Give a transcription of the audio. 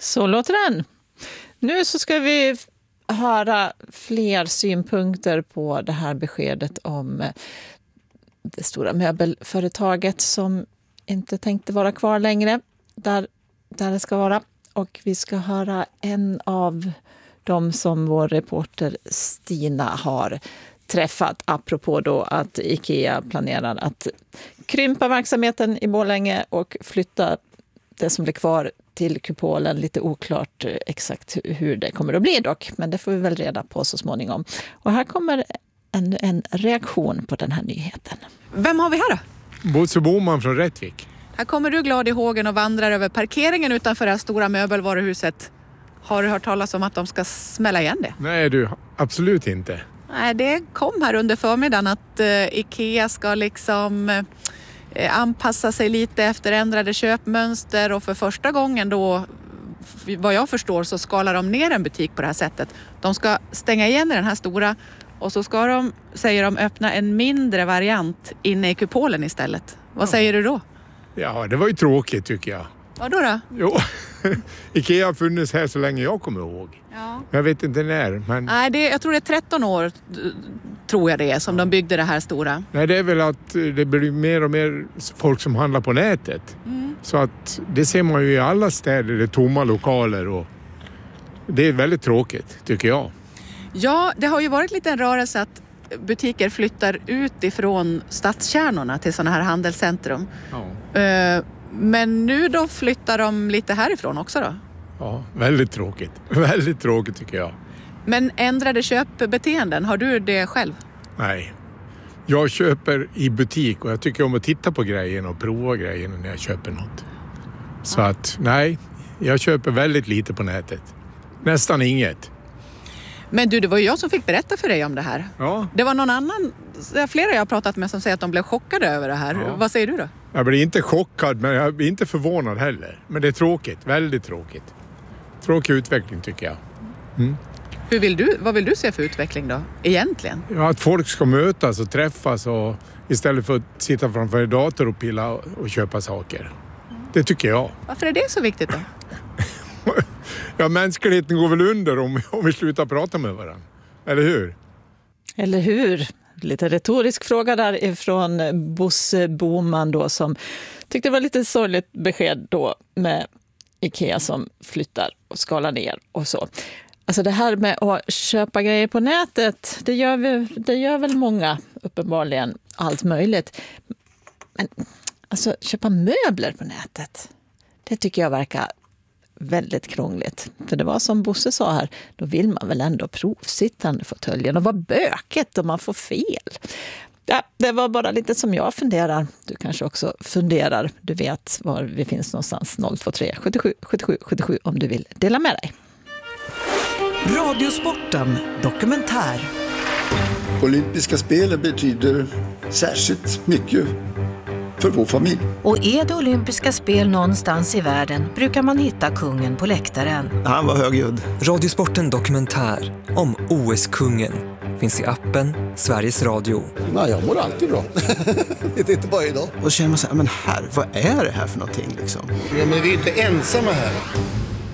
Så låter den. Nu så ska vi höra fler synpunkter på det här beskedet om det stora möbelföretaget som inte tänkte vara kvar längre där det ska vara. Och vi ska höra en av dem som vår reporter Stina har träffat apropå då att IKEA planerar att krympa verksamheten i Borlänge och flytta det som blir kvar till kupolen. Lite oklart exakt hur det kommer att bli dock, men det får vi väl reda på så småningom. Och här kommer en reaktion på den här nyheten. Vem har vi här då? Bosse Boman från Rättvik. Här kommer du glad i hågen och vandrar över parkeringen utanför det här stora möbelvaruhuset. Har du hört talas om att de ska smälla igen det? Nej du, absolut inte. Nej, det kom här under förmiddagen att IKEA ska liksom anpassa sig lite efter ändrade köpmönster och för första gången då, vad jag förstår, så skalar de ner en butik på det här sättet. De ska stänga igen i den här stora och så ska de, säger de, öppna en mindre variant inne i kupolen istället. Vad säger du då? Ja, det var ju tråkigt tycker jag. Vad då? Jo, IKEA har funnits här så länge jag kommer ihåg. Ja. Jag vet inte när. Men... Nej, jag tror det är 13 år tror jag det är som de byggde det här stora. Nej, det är väl att det blir mer och mer folk som handlar på nätet. Så att det ser man ju i alla städer, det är tomma lokaler och det är väldigt tråkigt tycker jag. Ja, det har ju varit lite en rörelse att butiker flyttar ut ifrån stadskärnorna till sådana här handelscentrum. Ja. Men nu då flyttar de lite härifrån också då? Ja, väldigt tråkigt. Väldigt tråkigt tycker jag. Men ändrade köpbeteenden, har du det själv? Nej. Jag köper i butik och jag tycker om att titta på grejerna och prova grejerna när jag köper något. Så att nej, jag köper väldigt lite på nätet. Nästan inget. Men du, det var ju jag som fick berätta för dig om det här. Ja. Det var någon annan, flera jag har pratat med som säger att de blev chockade över det här. Ja. Vad säger du då? Jag blir inte chockad men jag blir inte förvånad heller. Men det är tråkigt, väldigt tråkigt. Tråkig utveckling tycker jag. Vad vill du se för utveckling då, egentligen? Ja, att folk ska mötas och träffas och istället för att sitta framför en dator och pilla och köpa saker. Det tycker jag. Varför är det så viktigt då? Ja, mänskligheten går väl under om vi slutar prata med varandra. Eller hur? Eller hur? Lite retorisk fråga där ifrån Bosse Boman då som tyckte det var lite sorgligt besked då med IKEA som flyttar och skalar ner och så. Alltså det här med att köpa grejer på nätet, det gör väl många uppenbarligen, allt möjligt. Men alltså köpa möbler på nätet, det tycker jag verkar väldigt krångligt. För det var som Bosse sa här, då vill man väl ändå provsittande fåtöljen och vad böket om man får fel. Ja, det var bara lite som jag funderar. Du kanske också funderar. Du vet var vi finns någonstans. 023 77 77 77 om du vill dela med dig. Radiosporten dokumentär. Olympiska spelen betyder särskilt mycket för vår familj. Och är det olympiska spel någonstans i världen brukar man hitta kungen på läktaren. Han var högljudd. Radiosporten dokumentär om OS-kungen finns i appen Sveriges Radio. Nej, jag mår alltid bra. Det är inte bara idag. Och så känner man så här, men vad är det här för någonting liksom? Ja, men vi är inte ensamma här.